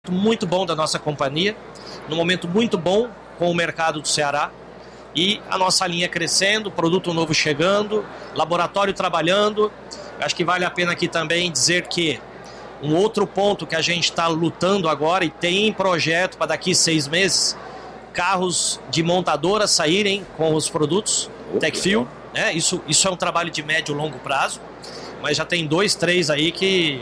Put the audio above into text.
Muito bom da nossa companhia, num momento muito bom com o mercado do Ceará e a nossa linha crescendo, produto novo chegando, laboratório trabalhando. Acho que vale a pena aqui também dizer que um outro ponto que a gente está lutando agora e tem em projeto para daqui 6 meses, carros de montadora saírem com os produtos TechFuel, né? Isso é um trabalho de médio e longo prazo, mas já tem 2, 3 aí que